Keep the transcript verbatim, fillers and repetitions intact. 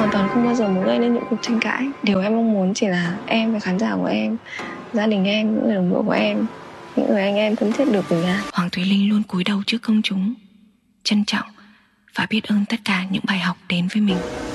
hoàn toàn không bao giờ muốn gây nên những cuộc tranh cãi. Điều em mong muốn chỉ là em và khán giả của em, gia đình em, những người đồng đội của em, những người anh em thân thiết được về nhà. Hoàng Thùy Linh luôn cúi đầu trước công chúng, trân trọng và biết ơn tất cả những bài học đến với mình.